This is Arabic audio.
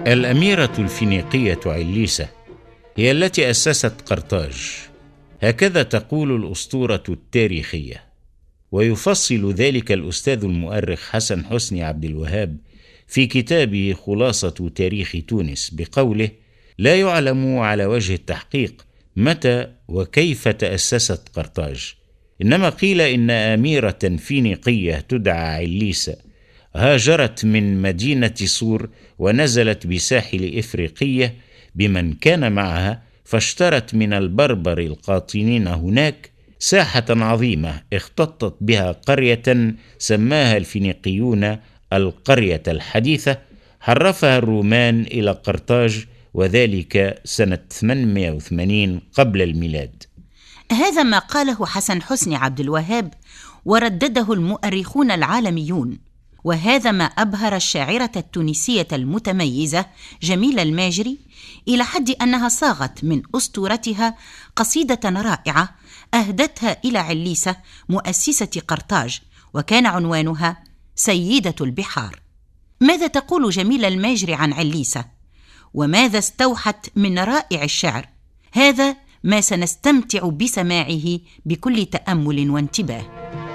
الأميرة الفينيقية عليسة هي التي أسست قرطاج، هكذا تقول الأسطورة التاريخية. ويفصل ذلك الأستاذ المؤرخ حسن حسني عبد الوهاب في كتابه خلاصة تاريخ تونس بقوله: لا يعلم على وجه التحقيق متى وكيف تأسست قرطاج، إنما قيل إن أميرة فينيقية تدعى عليسة هاجرت من مدينة صور ونزلت بساحل إفريقية بمن كان معها، فاشترت من البربر القاطنين هناك ساحة عظيمة اختطت بها قرية سماها الفينيقيون القرية الحديثة، حرفها الرومان إلى قرطاج، وذلك سنة 880 قبل الميلاد. هذا ما قاله حسن حسني عبد الوهاب وردده المؤرخون العالميون، وهذا ما أبهر الشاعرة التونسية المتميزة جميلة الماجري إلى حد أنها صاغت من أسطورتها قصيدة رائعة أهدتها إلى عليسة مؤسسة قرطاج، وكان عنوانها سيدة البحار. ماذا تقول جميلة الماجري عن عليسة؟ وماذا استوحت من رائع الشعر؟ هذا ما سنستمتع بسماعه بكل تأمل وانتباه.